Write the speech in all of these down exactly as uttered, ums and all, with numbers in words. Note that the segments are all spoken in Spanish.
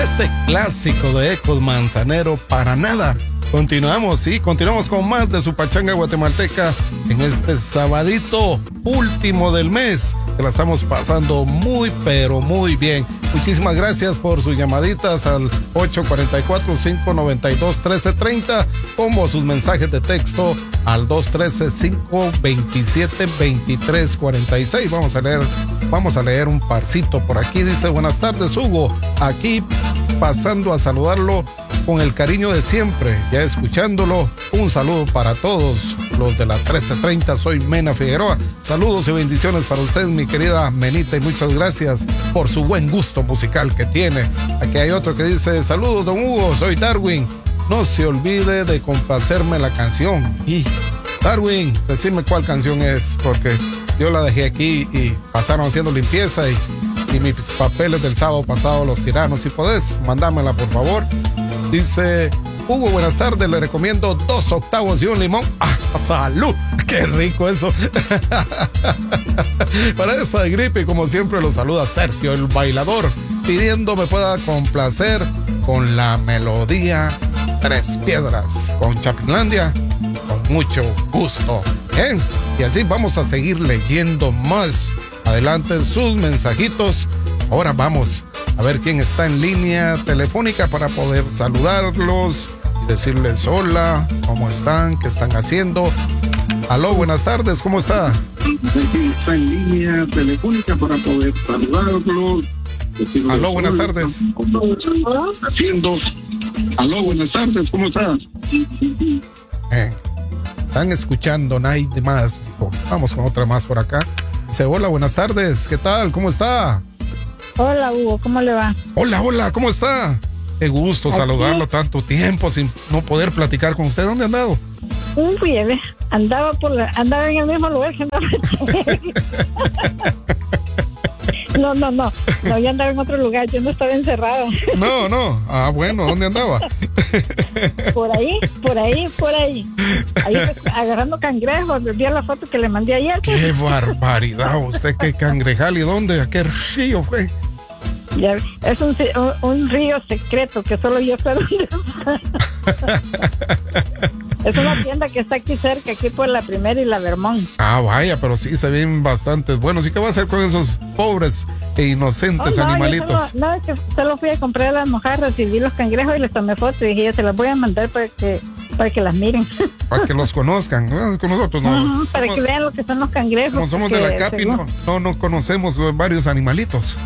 este clásico de Ecos Manzanero, Para Nada. Continuamos, sí, continuamos con más de su pachanga guatemalteca en este sabadito último del mes, que la estamos pasando muy, pero muy bien. Muchísimas gracias por sus llamaditas al ocho cuatro cuatro, cinco nueve dos, uno tres tres cero, como sus mensajes de texto al dos uno tres, cinco dos siete, dos tres cuatro seis. Vamos a leer, vamos a leer un parcito por aquí. Dice: buenas tardes, Hugo, aquí pasando a saludarlo con el cariño de siempre, ya escuchándolo. Un saludo para todos los de la trece treinta. Soy Mena Figueroa. Saludos y bendiciones para ustedes, mi querida Menita, y muchas gracias por su buen gusto musical que tiene. Aquí hay otro que dice: saludos, don Hugo, soy Darwin. No se olvide de complacerme la canción. Y Darwin, decime cuál canción es, porque yo la dejé aquí y pasaron haciendo limpieza y, y mis papeles del sábado pasado los tiraron. Si podés, mandámela, por favor. Dice: Hugo, buenas tardes, le recomiendo dos octavos y un limón. ¡Ah, salud! ¡Qué rico eso! Para esa gripe, como siempre, lo saluda Sergio, el bailador, pidiendo me pueda complacer con la melodía Tres Piedras, con Chapinlandia, con mucho gusto. Bien, y así vamos a seguir leyendo más adelante sus mensajitos. Ahora vamos a ver quién está en línea telefónica para poder saludarlos y decirles hola, cómo están, qué están haciendo. Aló, buenas tardes, ¿cómo está? Está en línea telefónica para poder saludarlos. Aló, buenas tardes. Haciendo. Aló, buenas tardes, ¿cómo estás? Eh, están escuchando, nadie más. Dijo, vamos con otra más por acá. Dice: hola, buenas tardes, ¿qué tal? ¿Cómo está? Hola, Hugo, ¿cómo le va? Hola, hola, ¿cómo está? Qué gusto Aquí. Saludarlo tanto tiempo sin no poder platicar con usted. ¿Dónde ha andado? Un bien, andaba por la, andaba en el mismo lugar que andaba. No, no, no, no, yo andaba en otro lugar, yo no estaba encerrado. No, no, ah, bueno, ¿dónde andaba? Por ahí, por ahí, por ahí. Ahí agarrando cangrejos, vi la foto que le mandé ayer. ¡Qué barbaridad! ¿Usted qué cangrejal y dónde? ¿A qué río fue? Ya, es un, un, un río secreto que solo yo sé dónde está. Es una tienda que está aquí cerca, aquí por la Primera y la Vermont. Ah, vaya, pero sí se ven bastantes buenos. ¿Y qué va a hacer con esos pobres e inocentes oh, no, animalitos? Solo, no, es que solo fui a comprar las mojarras y vi los cangrejos y les tomé fotos y dije, yo se las voy a mandar para que para que las miren. Para que los conozcan. Con nosotros no. Uh-huh, para somos, que vean lo que son los cangrejos. Como somos de la Capi, no, no, no conocemos varios animalitos.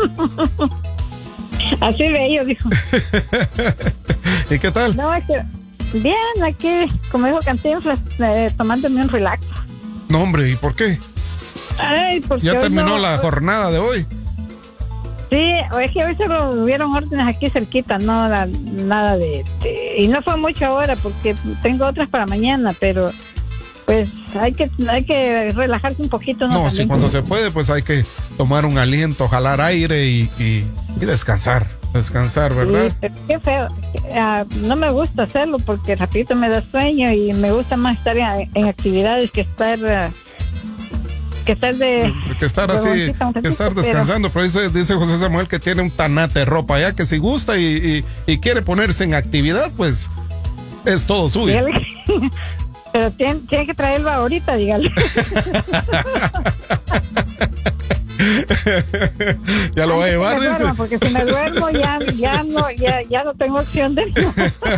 Así de ellos, dijo. ¿Y qué tal? No, es que bien, aquí, como dijo Cantinflas, eh, tomándome un relax. No, hombre, ¿y por qué? Ay, porque ya terminó no, la jornada de hoy. Sí, es que hoy solo hubieron órdenes aquí cerquita, no la, nada de, de... Y no fue mucho ahora porque tengo otras para mañana, pero pues hay que hay que relajarse un poquito. No, no si cuando se puede, pues hay que tomar un aliento, jalar aire y, y, y descansar. Descansar, ¿verdad? Sí, qué feo. Uh, no me gusta hacerlo porque rapidito me da sueño y me gusta más estar en, en actividades que estar... Uh, que estar de que estar así, que estar descansando, pero dice, dice José Samuel que tiene un tanate de ropa ya, que si gusta y, y, y quiere ponerse en actividad, pues es todo suyo. Pero tiene, tiene que traerlo ahorita, dígale. Ya lo va a llevar, dice. Duerma, porque si me duermo ya, ya no, ya, ya no tengo opción de no.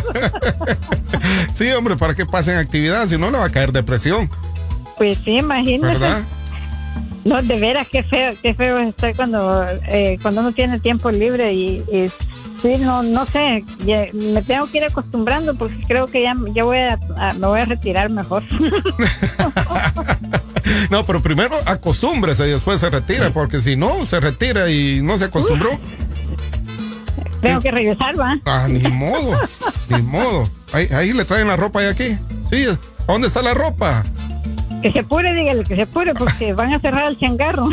Sí, hombre, para que pasen actividad, si no le va a caer depresión. Pues sí, imagínate. ¿Verdad? No, de veras, qué feo, qué feo estar cuando, eh, cuando uno tiene tiempo libre y, y sí, no, no sé, ya, me tengo que ir acostumbrando porque creo que ya, ya voy a, a, me voy a retirar mejor. No, pero primero acostúmbrese y después se retira, porque si no, se retira y no se acostumbró. Tengo que regresar, ¿va? Ah, ni modo, ni modo. Ahí, ahí le traen la ropa y aquí. Sí, ¿dónde está la ropa? Que se apure, dígale, que se apure, porque van a cerrar el changarro.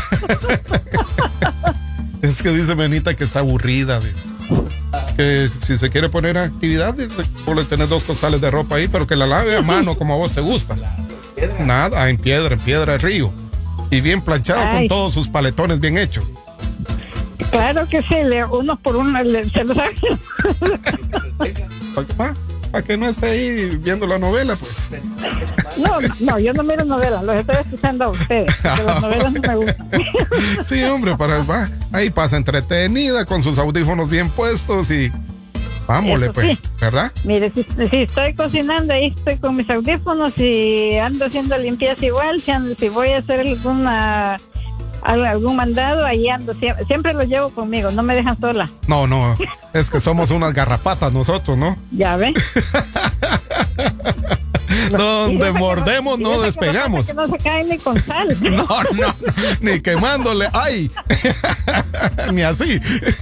Es que dice Benita que está aburrida. Dice. Que si se quiere poner actividad, puede tener dos costales de ropa ahí, pero que la lave a mano como a vos te gusta. Nada, en piedra, en piedra de río. Y bien planchado. Ay. Con todos sus paletones bien hechos. Claro que sí, le, uno por uno le, se los hace. Para que no esté ahí viendo la novela, pues. No, no, yo no miro novelas, los estoy escuchando a ustedes, porque las novelas no me gustan. Sí, hombre, para, va, ahí pasa entretenida con sus audífonos bien puestos y vámonos, pues, sí. ¿Verdad? Mire, si, si estoy cocinando, ahí estoy con mis audífonos y ando haciendo limpieza igual, si, ando, si voy a hacer alguna... algún mandado, ahí ando, siempre, siempre lo llevo conmigo, no me dejan sola. No, no, es que somos unas garrapatas nosotros, ¿no? Ya ven. Donde mordemos no, no despegamos. Que no se cae ni con sal. No, no, no, ni quemándole, ¡ay! Ni así.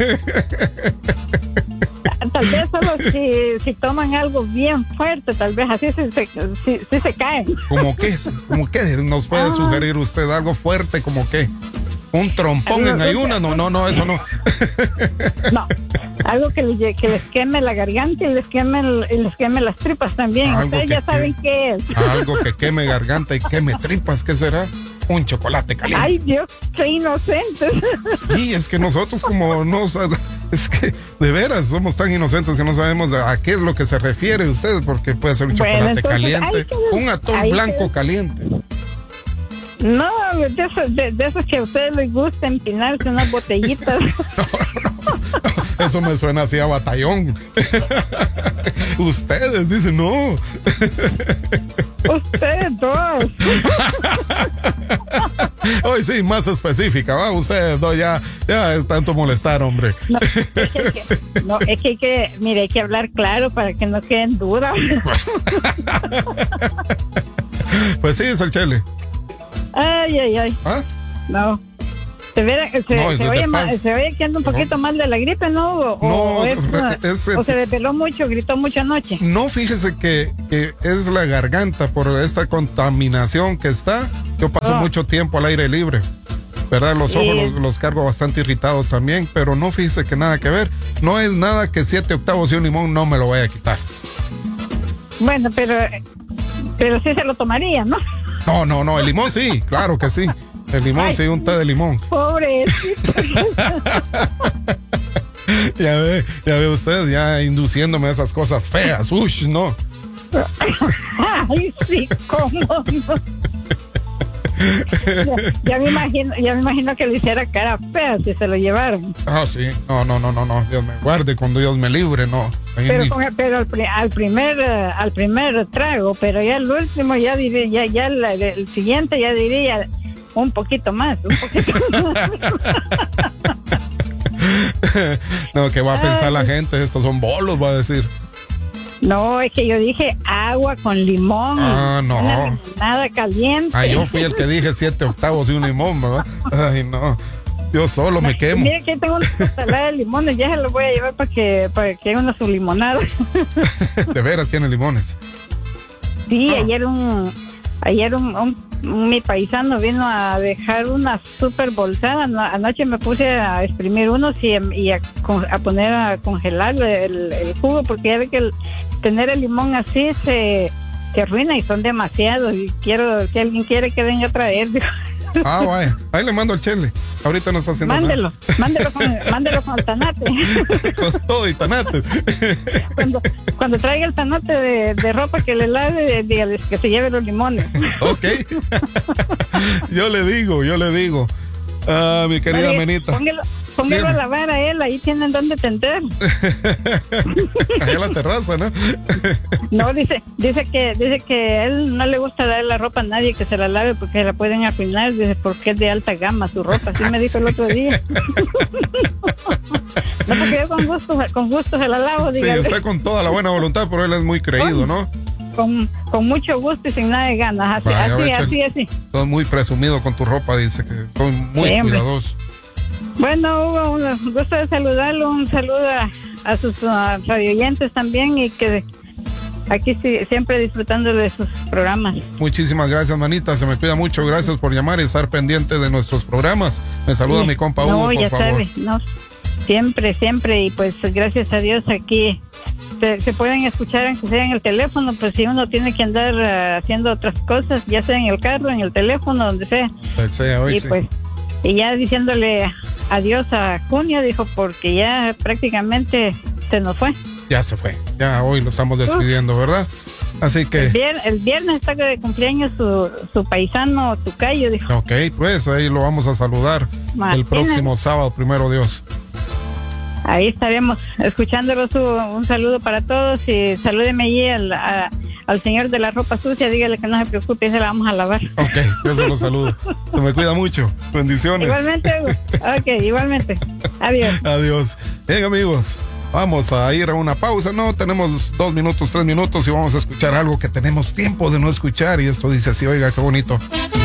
Tal vez solo si, si toman algo bien fuerte, tal vez así se, se, si, si se caen. ¿Cómo qué? ¿Cómo qué? ¿Nos puede ah. sugerir usted algo fuerte como qué? ¿Un trompón en ayuna? No, no, no, eso no. No, algo que, le, que les queme la garganta y les queme, el, y les queme las tripas también. Algo Ustedes ya saben qué es. Algo que queme garganta y queme tripas, ¿qué será? Un chocolate caliente. Ay, Dios, qué inocentes. Sí, es que nosotros como no... Es que de veras somos tan inocentes que no sabemos a qué es lo que se refiere usted, porque puede ser un chocolate bueno, entonces, caliente, que, un atol blanco que... caliente. No, de esos, de, de esos que a ustedes les gusta empinarse unas botellitas. No, no, no, eso me suena así a batallón. Ustedes dicen no. Ustedes dos. Hoy sí, más específica, ¿va? Ustedes dos ya, ya es tanto molestar, hombre. No, es que, hay que, no, es que hay que, mire, hay que hablar claro para que no queden dudas. Pues sí, es el Chele. Ay, ay, ay. ¿Ah? No. Se ve, se, no, se, oye más, se oye que anda un poquito no. mal de la gripe, ¿no? O, no, o, es, es, o se desveló mucho, gritó mucho anoche. No, fíjese que, que es la garganta por esta contaminación que está. Yo paso oh. mucho tiempo al aire libre, ¿verdad? Los ojos sí. los, los cargo bastante irritados también, pero no, fíjese que nada que ver. No es nada que siete octavos y un limón no me lo vaya a quitar. Bueno, pero, pero sí se lo tomaría, ¿no? No, no, no, el limón sí, claro que sí. El limón, Ay, sí, un té de limón. Pobrecito. Ya ve, ya ve usted, ya induciéndome a esas cosas feas. Uy, no. Ay, sí, cómo no. Ya, ya me imagino, ya me imagino que le hiciera cara fea si se lo llevaron. Ah, sí. No, no, no, no, no. Dios me guarde, cuando Dios me libre, no. Pero, con el, pero al, al primer uh, al primer trago, pero ya el último ya diría, ya, ya el, el siguiente ya diría un poquito más, un poquito más. No, ¿qué va a pensar Ay. la gente? Estos son bolos, va a decir. No, es que yo dije agua con limón. Ah, no. Nada caliente. Ah, yo fui el que dije siete octavos y un limón, ¿verdad? Ay, no. Yo solo me quemo. Mira que tengo una ensalada de limones, ya se los voy a llevar para que para que haga una su limonada. ¿De veras tiene limones? Sí, oh. ayer un ayer un, un, un mi paisano vino a dejar una super bolsada. Anoche me puse a exprimir unos y, y a, a poner a congelar el, el jugo, porque ya ve que el, tener el limón así se, se arruina y son demasiados. Y quiero, si alguien quiere que venga a traer. Ah, vaya. Ahí le mando el Chele. Ahorita no está haciendo mándelo, nada. Mándelo, con, mándelo con el tanate. Con todo y tanate. Cuando, cuando traiga el tanate de, de ropa que le lave, dígales que se lleve los limones. Ok. Yo le digo, yo le digo. Ah, mi querida Oye, Menita. Póngelo, póngelo a lavar a él, ahí tienen donde tender. Ahí en la terraza, ¿no? No, dice, dice que, dice que a él no le gusta dar la ropa a nadie que se la lave porque la pueden arruinar, dice, porque es de alta gama su ropa, así me dijo el otro día. No, porque yo con gusto, con gusto se la lavo, dígale. Sí, está con toda la buena voluntad, pero él es muy creído, ¿no? Con, con mucho gusto y sin nada de ganas, así, Vaya, así, así, así. Soy muy presumido con tu ropa, dice que soy muy sí, cuidadoso. Bueno, Hugo, un gusto de saludarlo, un saludo a, a sus uh, radioyentes también y que aquí sí, siempre disfrutando de sus programas. Muchísimas gracias, manita, se me cuida mucho, gracias por llamar y estar pendiente de nuestros programas. Me saluda sí. mi compa Hugo, no, por ya favor. Sabe, no, siempre, siempre, y pues gracias a Dios aquí Se, se pueden escuchar aunque sea en el teléfono, pues si uno tiene que andar uh, haciendo otras cosas, ya sea en el carro, en el teléfono, donde sea. Pues sea, hoy y sí. pues y ya diciéndole adiós a junio, dijo, porque ya prácticamente se nos fue. Ya se fue, ya hoy lo estamos despidiendo, ¿verdad? Así que... El viernes, el viernes está de cumpleaños su, su paisano Tucayo, dijo. Ok, pues ahí lo vamos a saludar Martina. El próximo sábado, primero Dios. Ahí estaremos escuchándolo. Su, un saludo para todos y salúdeme allí al, a, al señor de la ropa sucia, dígale que no se preocupe, se la vamos a lavar. Ok, yo se lo saludo. Se me cuida mucho. Bendiciones. Igualmente, ok, igualmente. Adiós. Adiós. Bien, amigos, vamos a ir a una pausa, ¿no? Tenemos dos minutos, tres minutos y vamos a escuchar algo que tenemos tiempo de no escuchar y esto dice así, oiga, qué bonito.